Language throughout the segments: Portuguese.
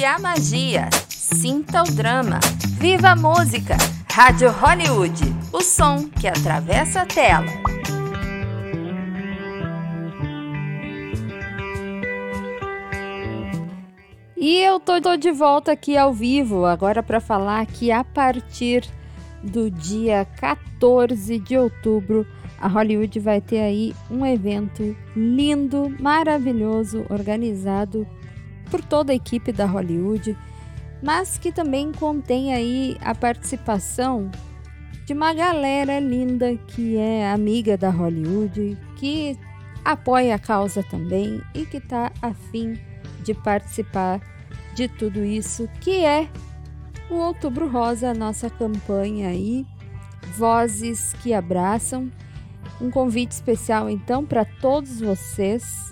a magia, sinta o drama, viva a música. Rádio Hollywood, o som que atravessa a tela. E eu tô de volta aqui ao vivo, agora para falar que a partir do dia 14 de outubro, a Hollywood vai ter aí um evento lindo, maravilhoso, organizado por toda a equipe da Hollywood, mas que também contém aí a participação de uma galera linda que é amiga da Hollywood, que apoia a causa também e que está a fim de participar de tudo isso, que é o Outubro Rosa, a nossa campanha aí, Vozes que Abraçam. Um convite especial então para todos vocês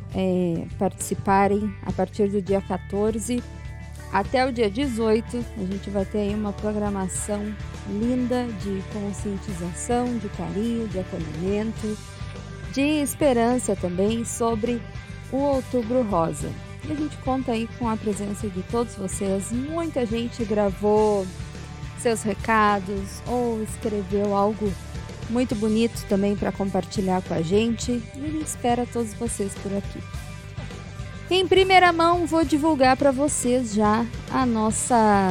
participarem a partir do dia 14 até o dia 18. A gente vai ter aí uma programação linda de conscientização, de carinho, de acolhimento, de esperança também sobre o Outubro Rosa. E a gente conta aí com a presença de todos vocês. Muita gente gravou seus recados ou escreveu algo muito bonito também para compartilhar com a gente. E a gente espera todos vocês por aqui. Em primeira mão, vou divulgar para vocês já a nossa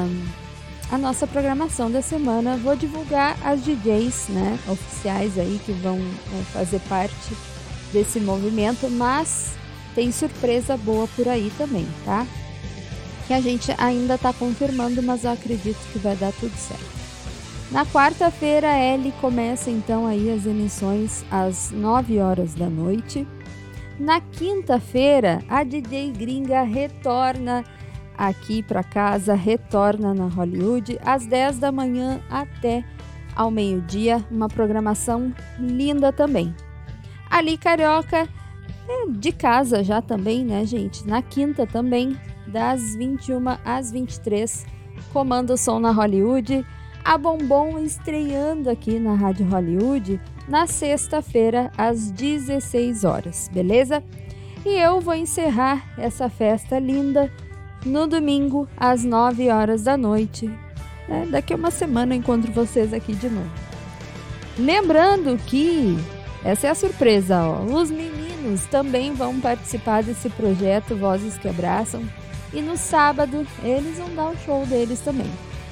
programação da semana. Vou divulgar as DJs, né, oficiais aí que vão fazer parte desse movimento, mas tem surpresa boa por aí também, tá? Que a gente ainda está confirmando, mas eu acredito que vai dar tudo certo. Na quarta-feira, a Ellie começa então aí as emissões às 9 horas da noite. Na quinta-feira, a DJ Gringa retorna aqui para casa, retorna na Hollywood às 10 da manhã até ao meio-dia. Uma programação linda também. Ali Carioca de casa já também, né, gente? Na quinta também, das 21 às 23, comanda o som na Hollywood. A Bombom estreando aqui na Rádio Hollywood na sexta-feira às 16 horas, beleza? E eu vou encerrar essa festa linda no domingo às 9 horas da noite. Daqui a uma semana eu encontro vocês aqui de novo. Lembrando que essa é a surpresa, ó. Os meninos também vão participar desse projeto Vozes que Abraçam. E no sábado eles vão dar o show deles também.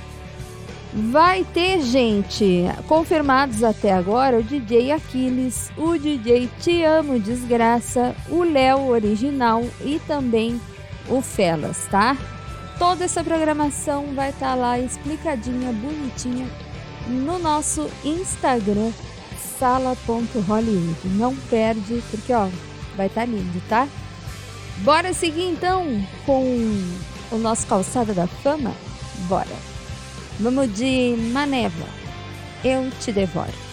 Vai ter, gente, confirmados até agora, o DJ Aquiles, o DJ Te Amo Desgraça, o Léo Original e também o Felas, tá? Toda essa programação vai estar lá explicadinha, bonitinha, no nosso Instagram, sala.hollywood. Não perde, porque ó, vai estar lindo, tá? Bora seguir então com o nosso Calçada da Fama? Bora! Vamos de Maneva, Eu Te Devoro.